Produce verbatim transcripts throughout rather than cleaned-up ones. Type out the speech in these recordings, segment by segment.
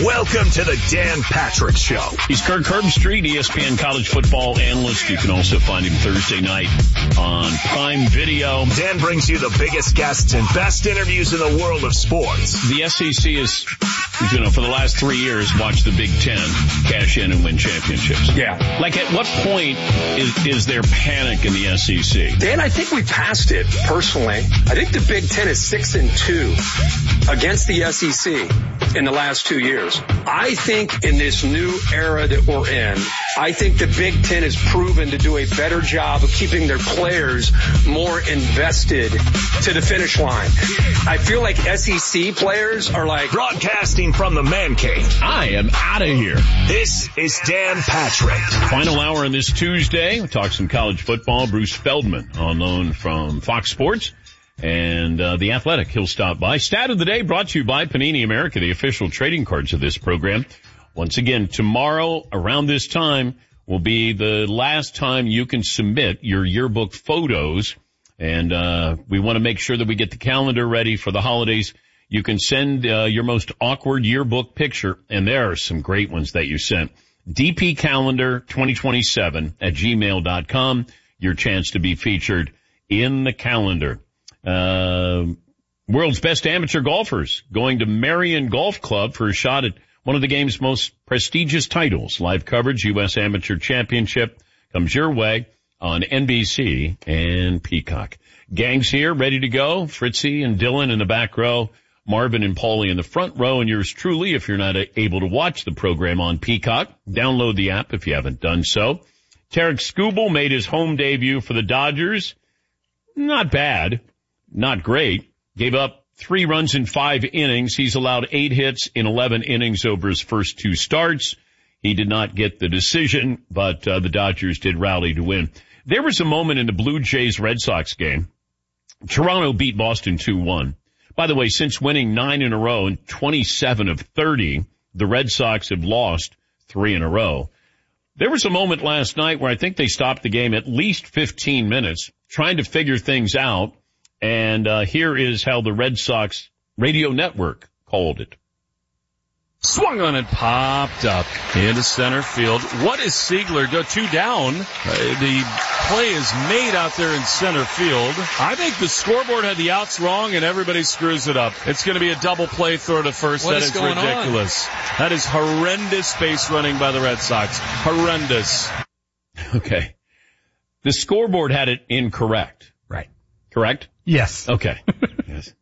Welcome to the Dan Patrick Show. He's Kirk Herbstreit, E S P N college football analyst. You can also find him Thursday night on Prime Video. Dan brings you the biggest guests and best interviews in the world of sports. The S E C is, you know, for the last three years, watch the Big Ten cash in and win championships. Yeah. Like, at what point is, is there panic in the S E C? Dan, I think we passed it, personally. I think the Big Ten is six and two against the S E C in the last two years. I think in this new era that we're in, I think the Big Ten has proven to do a better job of keeping their players more invested to the finish line. I feel like S E C players are like... Broadcasting from the man cave. I am out of here. This is Dan Patrick. Final hour on this Tuesday. We talk some college football. Bruce Feldman on loan from Fox Sports. And uh, The Athletic, he'll stop by. Stat of the day brought to you by Panini America, the official trading cards of this program. Once again, tomorrow around this time will be the last time you can submit your yearbook photos. And uh we want to make sure that we get the calendar ready for the holidays. You can send uh, your most awkward yearbook picture, and there are some great ones that you sent. D P calendar twenty twenty-seven at gmail dot com. Your chance to be featured in the calendar. Uh, world's best amateur golfers going to Marion Golf Club for a shot at one of the game's most prestigious titles. Live coverage, U S Amateur Championship, comes your way on N B C and Peacock. Gang's here, ready to go. Fritzy and Dylan in the back row. Marvin and Paulie in the front row, and yours truly if you're not able to watch the program on Peacock. Download the app if you haven't done so. Tarek Skubal made his home debut for the Dodgers. Not bad. Not great. Gave up three runs in five innings. He's allowed eight hits in eleven innings over his first two starts. He did not get the decision, but uh, the Dodgers did rally to win. There was a moment in the Blue Jays-Red Sox game. Toronto beat Boston two one. By the way, since winning nine in a row and twenty-seven of thirty, the Red Sox have lost three in a row. There was a moment last night where I think they stopped the game at least fifteen minutes trying to figure things out. And uh here is how the Red Sox radio network called it. Swung on and popped up into center field. What is Siegler do? Two down. Uh, the play is made out there in center field. I think the scoreboard had the outs wrong and everybody screws it up. It's going to be a double play throw to first. What that is is going ridiculous. On? That is horrendous base running by the Red Sox. Horrendous. Okay. The scoreboard had it incorrect. Right. Correct? Yes. Okay. Yes.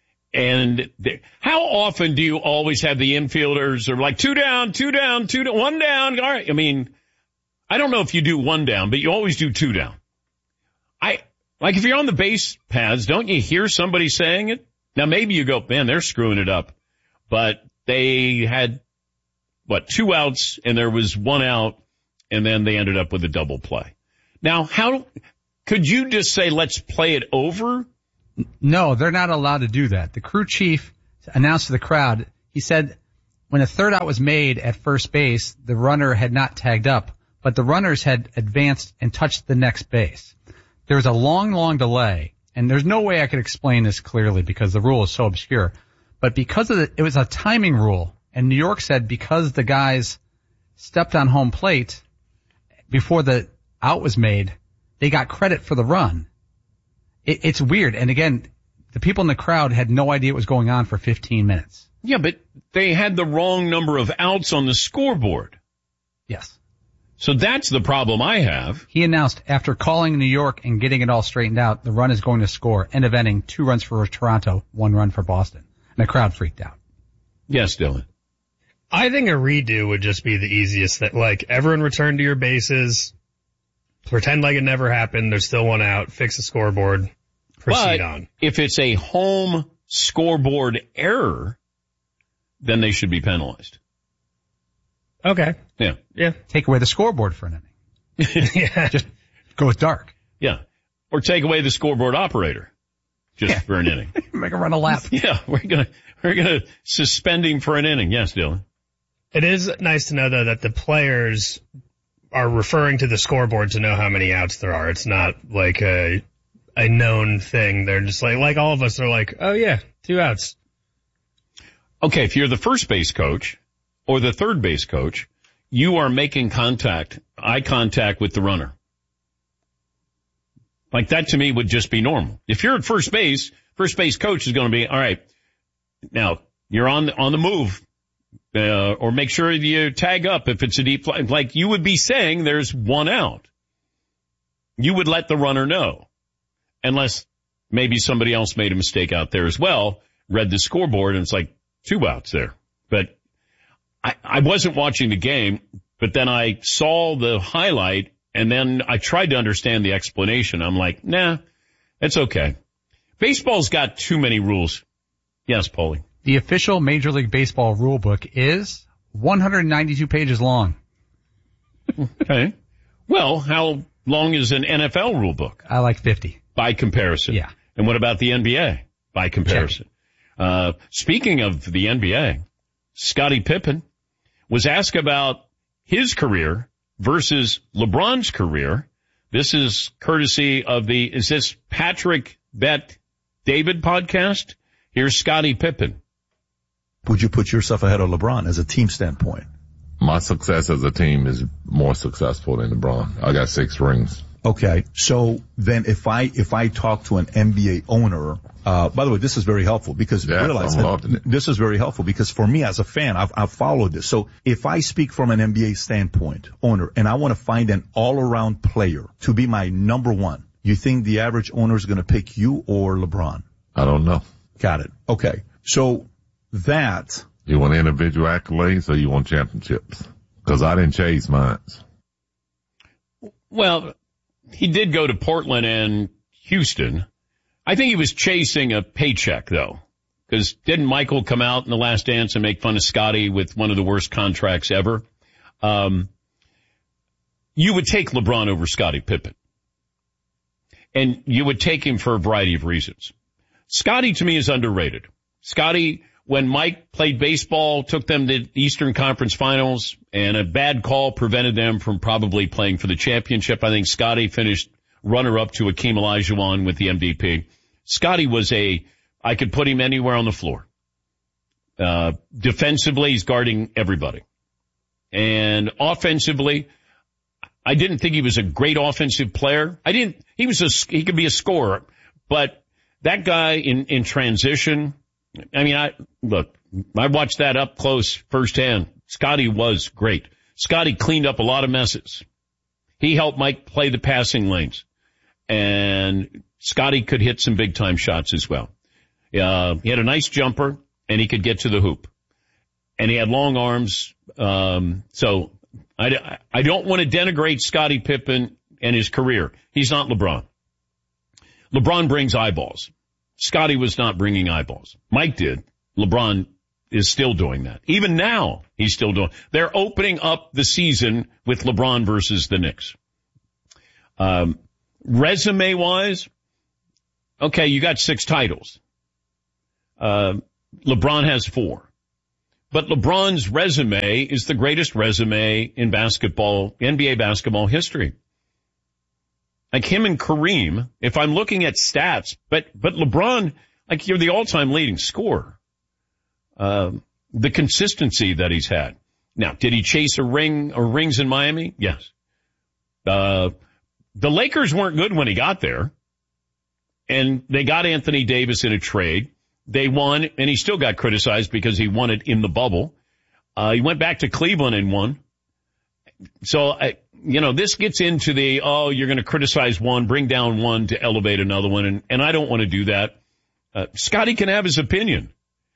And th- how often do you always have the infielders are like two down, two down, two down, one down? All right. I mean, I don't know if you do one down, but you always do two down. I, like if you're on the base paths, don't you hear somebody saying it? Now maybe you go, man, they're screwing it up. But they had, what, two outs and there was one out and then they ended up with a double play. Now, how could you just say, let's play it over? No, they're not allowed to do that. The crew chief announced to the crowd, he said when a third out was made at first base, the runner had not tagged up, but the runners had advanced and touched the next base. There was a long, long delay, and there's no way I could explain this clearly because the rule is so obscure. But because of the, it was a timing rule, and New York said because the guys stepped on home plate before the out was made, they got credit for the run. It, it's weird. And again, the people in the crowd had no idea what was going on for fifteen minutes. Yeah, but they had the wrong number of outs on the scoreboard. Yes. So that's the problem I have. He announced after calling New York and getting it all straightened out, the run is going to score. End of inning, two runs for Toronto, one run for Boston. And the crowd freaked out. Yes, Dylan. I think a redo would just be the easiest thing. Like, everyone return to your bases. Pretend like it never happened. There's still one out. Fix the scoreboard. Proceed but on. If it's a home scoreboard error, then they should be penalized. Okay. Yeah. Yeah. Take away the scoreboard for an inning. Yeah. Just goes dark. Yeah. Or take away the scoreboard operator just yeah. for an inning. Make him run a lap. Yeah. We're going to, we're going to suspend him for an inning. Yes, Dylan. It is nice to know, though, that the players are referring to the scoreboard to know how many outs there are. It's not like a a known thing. They're just like, like all of us are like, oh yeah, two outs. Okay, if you're the first base coach, or the third base coach, you are making contact, eye contact with the runner. Like that to me would just be normal. If you're at first base, first base coach is going to be, all right, now you're on the, on the move, uh, or make sure you tag up if it's a deep fly. Like you would be saying there's one out. You would let the runner know, unless maybe somebody else made a mistake out there as well, read the scoreboard and it's like two outs there. But I, I wasn't watching the game, but then I saw the highlight and then I tried to understand the explanation. I'm like, nah, it's okay. Baseball's got too many rules. Yes, Paulie. The official Major League Baseball rule book is one hundred ninety-two pages long. Okay. Well, how long is an N F L rule book? I like fifty. By comparison. Yeah. And what about the N B A? By comparison. Uh, speaking of the N B A, Scottie Pippen was asked about his career versus LeBron's career. This is courtesy of the, is this Patrick Bet David podcast? Here's Scottie Pippen. Would you put yourself ahead of LeBron as a team standpoint? My success as a team is more successful than LeBron. I got six rings. Okay. So then if I, if I talk to an N B A owner, uh, by the way, this is very helpful because yeah, realize I'm that loving it. This is very helpful because for me as a fan, I've, I've followed this. So if I speak from an N B A standpoint, owner, and I want to find an all-around player to be my number one, you think the average owner is going to pick you or LeBron? I don't know. Got it. Okay. So that. You want individual accolades or you want championships? Because I didn't chase mine. Well, he did go to Portland and Houston. I think he was chasing a paycheck, though. Because didn't Michael come out in The Last Dance and make fun of Scotty with one of the worst contracts ever? Um, you would take LeBron over Scottie Pippen. And you would take him for a variety of reasons. Scotty, to me, is underrated. Scotty, when Mike played baseball, took them to the Eastern Conference Finals, and a bad call prevented them from probably playing for the championship. I think Scotty finished runner-up to Akeem Olajuwon with the M V P. Scotty was a, I could put him anywhere on the floor. Uh, defensively, he's guarding everybody. And offensively, I didn't think he was a great offensive player. I didn't, he was a, he could be a scorer, but that guy in, in transition, I mean, I, look, I watched that up close firsthand. Scotty was great. Scotty cleaned up a lot of messes. He helped Mike play the passing lanes. And Scotty could hit some big time shots as well. Uh, he had a nice jumper and he could get to the hoop. And he had long arms. Um, so I, I don't want to denigrate Scottie Pippen and his career. He's not LeBron. LeBron brings eyeballs. Scotty was not bringing eyeballs. Mike did. LeBron is still doing that. Even now, he's still doing. They're opening up the season with LeBron versus the Knicks. Um, resume-wise, okay, you got six titles. Uh, LeBron has four. But LeBron's resume is the greatest resume in basketball, N B A basketball history. Like him and Kareem, if I'm looking at stats, but, but LeBron, like you're the all-time leading scorer. Uh, the consistency that he's had. Now, did he chase a ring or rings in Miami? Yes. Uh, the Lakers weren't good when he got there. And they got Anthony Davis in a trade. They won, and he still got criticized because he won it in the bubble. Uh, he went back to Cleveland and won. So, I, you know, this gets into the, oh, you're going to criticize one, bring down one to elevate another one, and, and I don't want to do that. Uh, Scotty can have his opinion.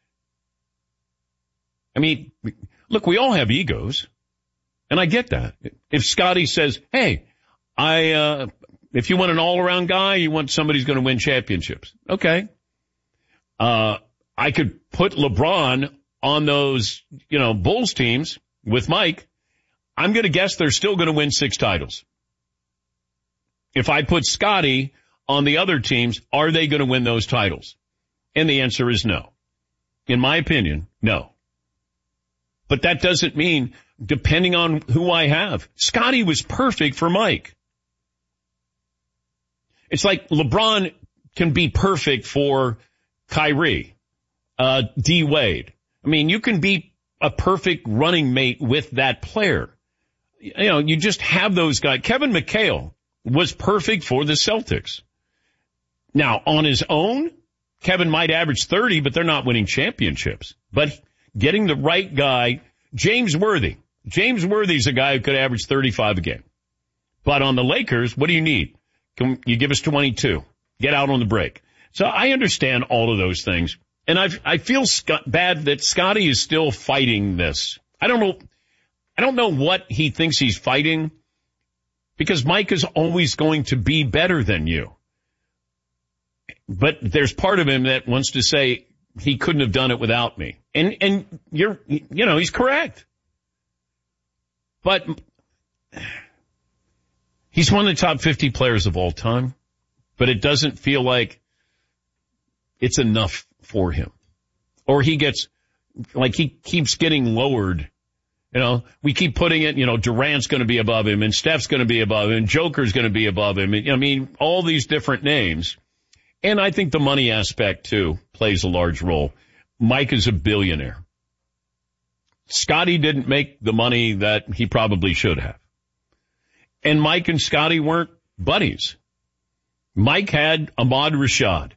I mean, look, we all have egos, and I get that. If Scotty says, hey, I, uh, if you want an all-around guy, you want somebody who's going to win championships. Okay. Uh, I could put LeBron on those, you know, Bulls teams with Mike. I'm going to guess they're still going to win six titles. If I put Scotty on the other teams, are they going to win those titles? And the answer is no. In my opinion, no. But that doesn't mean, depending on who I have, Scotty was perfect for Mike. It's like LeBron can be perfect for Kyrie, uh, D Wade. I mean, you can be a perfect running mate with that player. You know, you just have those guys. Kevin McHale was perfect for the Celtics. Now, on his own, Kevin might average thirty, but they're not winning championships. But getting the right guy, James Worthy. James Worthy's a guy who could average thirty-five a game. But on the Lakers, what do you need? Can you give us twenty-two? Get out on the break. So I understand all of those things. And I I feel sc- bad that Scotty is still fighting this. I don't know. I don't know what he thinks he's fighting, because Mike is always going to be better than you. But there's part of him that wants to say he couldn't have done it without me. And, and you're, you know, he's correct. But he's one of the top fifty players of all time, but it doesn't feel like it's enough for him. Or he gets, like he keeps getting lowered. You know, we keep putting it, you know, Durant's going to be above him and Steph's going to be above him and Joker's going to be above him. I mean, all these different names. And I think the money aspect, too, plays a large role. Mike is a billionaire. Scotty didn't make the money that he probably should have. And Mike and Scotty weren't buddies. Mike had Ahmad Rashad.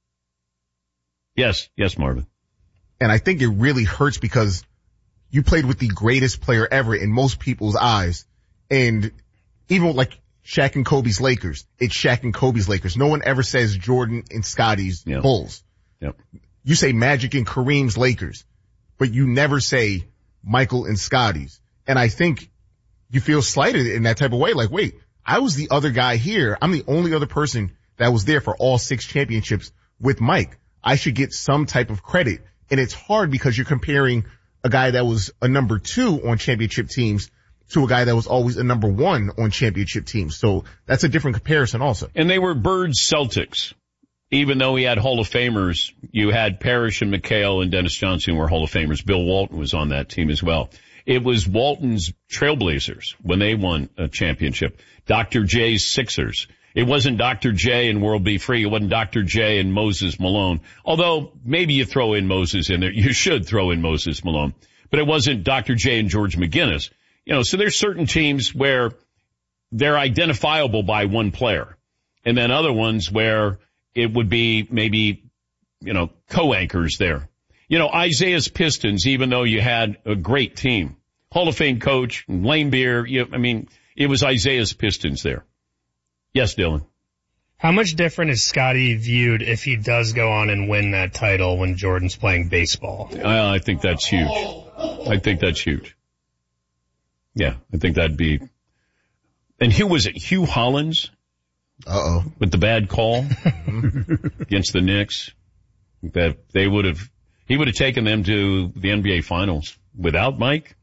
Yes, yes, Marvin. And I think it really hurts because you played with the greatest player ever in most people's eyes. And even like Shaq and Kobe's Lakers, it's Shaq and Kobe's Lakers. No one ever says Jordan and Scotty's yep. Bulls. Yep. You say Magic and Kareem's Lakers, but you never say Michael and Scotty's. And I think you feel slighted in that type of way. Like, wait, I was the other guy here. I'm the only other person that was there for all six championships with Mike. I should get some type of credit. And it's hard because you're comparing a guy that was a number two on championship teams to a guy that was always a number one on championship teams. So that's a different comparison also. And they were Birds Celtics. Even though he had Hall of Famers, you had Parrish and McHale and Dennis Johnson were Hall of Famers. Bill Walton was on that team as well. It was Walton's Trailblazers when they won a championship. Doctor J's Sixers. It wasn't Doctor J and World Be Free. It wasn't Doctor J and Moses Malone. Although maybe you throw in Moses in there. You should throw in Moses Malone. But it wasn't Doctor J and George McGinnis. You know, so there's certain teams where they're identifiable by one player. And then other ones where it would be maybe, you know, co-anchors there. You know, Isaiah's Pistons, even though you had a great team. Hall of Fame coach, Lane Beer, you, I mean, it was Isaiah's Pistons there. Yes, Dylan. How much different is Scotty viewed if he does go on and win that title when Jordan's playing baseball? I, I think that's huge. I think that's huge. Yeah, I think that'd be. And who was it? Hugh Hollins? Uh-oh. With the bad call against the Knicks. That they would have, he would have taken them to the N B A Finals without Mike.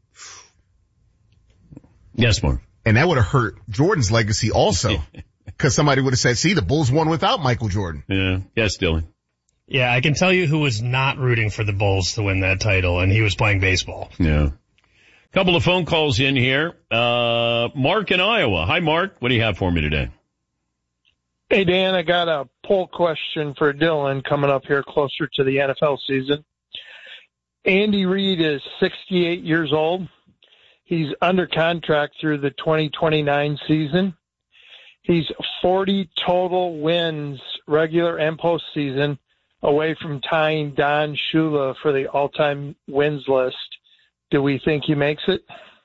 Yes, Mark. And that would have hurt Jordan's legacy also. Because somebody would have said, see, the Bulls won without Michael Jordan. Yeah. Yes, Dylan. Yeah, I can tell you who was not rooting for the Bulls to win that title, and he was playing baseball. Yeah. Couple of phone calls in here. Uh, Mark in Iowa. Hi, Mark. What do you have for me today? Hey, Dan, I got a poll question for Dylan coming up here closer to the N F L season. Andy Reid is sixty-eight years old. He's under contract through the twenty twenty-nine season. He's forty total wins, regular and postseason, away from tying Don Shula for the all-time wins list. Do we think he makes it?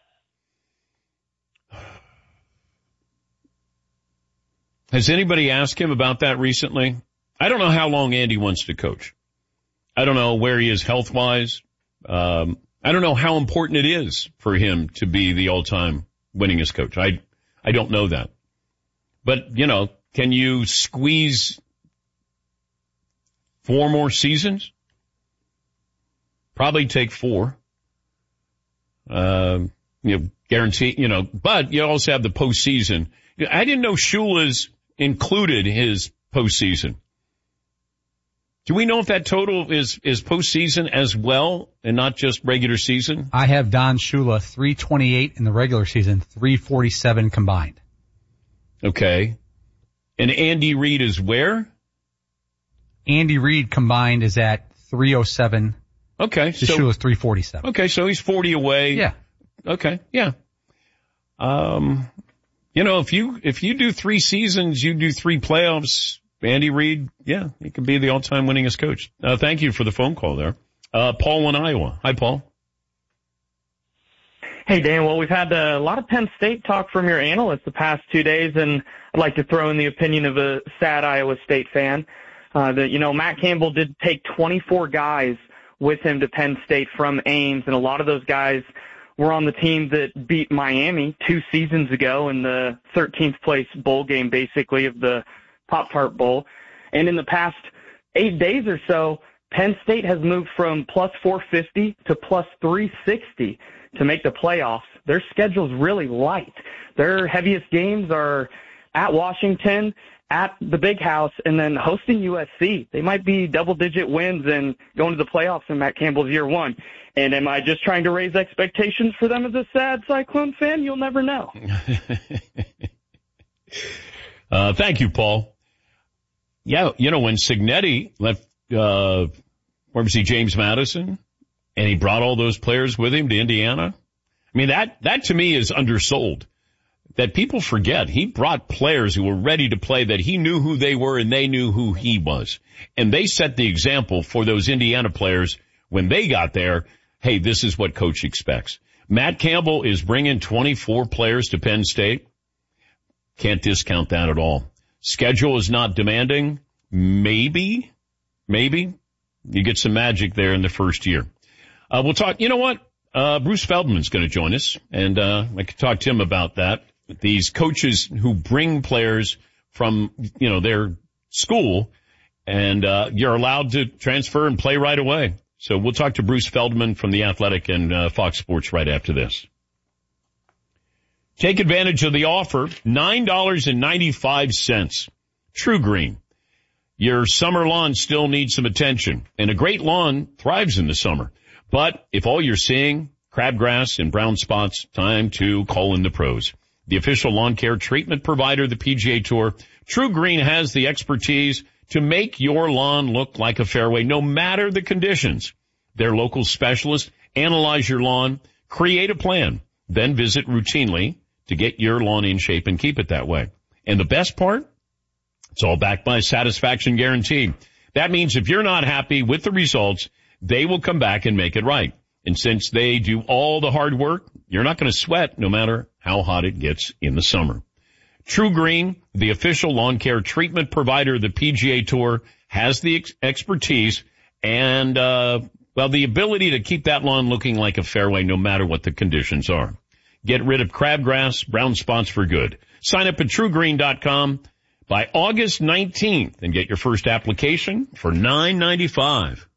Has anybody asked him about that recently? I don't know how long Andy wants to coach. I don't know where he is health-wise. Um, I don't know how important it is for him to be the all-time winningest coach. I, I don't know that. But, you know, can you squeeze four more seasons? Probably take four. Um, you know, guarantee, you know, but you also have the postseason. I didn't know Shula's included his postseason. Do we know if that total is, is postseason as well and not just regular season? I have Don Shula three twenty-eight in the regular season, three forty-seven combined. Okay. And Andy Reid is where? Andy Reid combined is at three oh seven Okay. His so, shoe was three forty-seven. Okay, so he's forty away. Yeah. Okay, yeah. Um, you know, if you, if you do three seasons, you do three playoffs, Andy Reid, yeah, he could be the all-time winningest coach. Uh, thank you for the phone call there. Uh, Paul in Iowa. Hi, Paul. Hey, Dan. Well, we've had a lot of Penn State talk from your analysts the past two days, and I'd like to throw in the opinion of a sad Iowa State fan. Uh, that, you know, Matt Campbell did take twenty-four guys with him to Penn State from Ames, and a lot of those guys were on the team that beat Miami two seasons ago in the thirteenth place bowl game, basically, of the Pop-Tart Bowl. And in the past eight days or so, Penn State has moved from plus four fifty to plus three sixty to make the playoffs. Their schedule's really light. Their heaviest games are at Washington, at the Big House, and then hosting U S C. They might be double-digit wins and going to the playoffs in Matt Campbell's year one. And am I just trying to raise expectations for them as a sad Cyclone fan? You'll never know. uh, thank you, Paul. Yeah, you know, when Cignetti left, uh, where was he, James Madison, and he brought all those players with him to Indiana. I mean, that, that to me is undersold. That people forget. He brought players who were ready to play, that he knew who they were and they knew who he was. And they set the example for those Indiana players when they got there. Hey, this is what coach expects. Matt Campbell is bringing twenty-four players to Penn State. Can't discount that at all. Schedule is not demanding. Maybe, maybe you get some magic there in the first year. Uh, we'll talk, you know what? Uh, Bruce Feldman's going to join us, and uh, I could talk to him about that. These coaches who bring players from, you know, their school, and uh, you're allowed to transfer and play right away. So we'll talk to Bruce Feldman from The Athletic and uh, Fox Sports right after this. Take advantage of the offer, nine dollars and ninety-five cents. True Green. Your summer lawn still needs some attention, and a great lawn thrives in the summer. But if all you're seeing, crabgrass and brown spots, time to call in the pros. The official lawn care treatment provider of the P G A Tour, True Green has the expertise to make your lawn look like a fairway, no matter the conditions. Their local specialists analyze your lawn, create a plan, then visit routinely to get your lawn in shape and keep it that way. And the best part? It's all backed by a satisfaction guarantee. That means if you're not happy with the results, they will come back and make it right. And since they do all the hard work, you're not going to sweat no matter how hot it gets in the summer. True Green, the official lawn care treatment provider of the P G A Tour, has the ex- expertise and, uh, well, the ability to keep that lawn looking like a fairway no matter what the conditions are. Get rid of crabgrass, brown spots for good. Sign up at true green dot com by August nineteenth and get your first application for nine ninety-five.